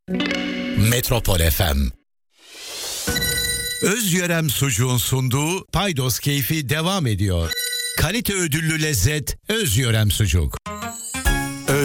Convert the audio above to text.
Metropol FM. Özyörem Sucuğun sunduğu Paydos Keyfi devam ediyor. Kalite ödüllü lezzet Özyörem Sucuk.